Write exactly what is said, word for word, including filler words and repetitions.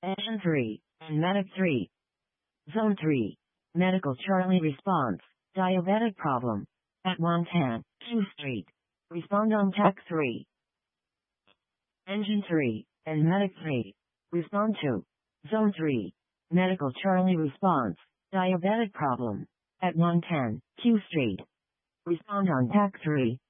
Engine three, and Medic three. Zone three. Medical Charlie response. Diabetic problem. At one ten, Q Street. Respond on Tech three. Engine three, and Medic three. Respond to. Zone three. Medical Charlie response. Diabetic problem. At one ten, Q Street. Respond on Tech three.